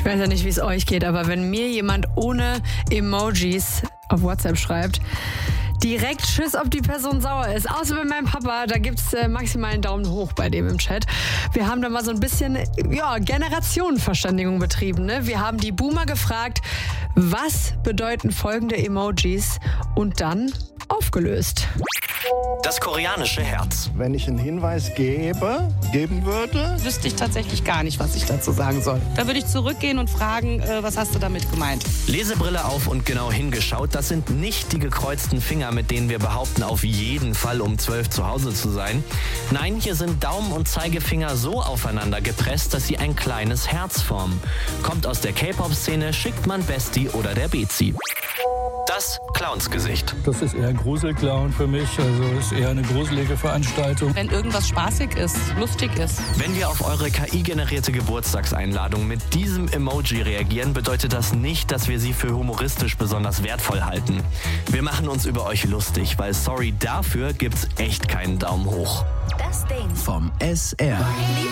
Ich weiß ja nicht, wie es euch geht, aber wenn mir jemand ohne Emojis auf WhatsApp schreibt, direkt Schiss, ob die Person sauer ist. Außer bei meinem Papa, da gibt's maximal einen Daumen hoch bei dem im Chat. Wir haben da mal so ein bisschen Generationenverständigung betrieben. Ne? Wir haben die Boomer gefragt, was bedeuten folgende Emojis und dann aufgelöst. Das koreanische Herz. Wenn ich einen Hinweis geben würde, Wüsste ich tatsächlich gar nicht, was ich dazu sagen soll. Da würde ich zurückgehen und fragen, was hast du damit gemeint? Lesebrille auf und genau hingeschaut. Das sind nicht die gekreuzten Finger, mit denen wir behaupten, auf jeden Fall um 12 zu Hause zu sein. Nein, hier sind Daumen und Zeigefinger so aufeinander gepresst, dass sie ein kleines Herz formen. Kommt aus der K-Pop-Szene, schickt man Besti oder der Bezi. Das Clownsgesicht. Das ist eher Gruselclown für mich, also ist eher eine gruselige Veranstaltung. Wenn irgendwas spaßig ist, lustig ist. Wenn wir auf eure KI-generierte Geburtstagseinladung mit diesem Emoji reagieren, bedeutet das nicht, dass wir sie für humoristisch besonders wertvoll halten. Wir machen uns über euch lustig, weil sorry, dafür gibt's echt keinen Daumen hoch. Das Ding vom SR.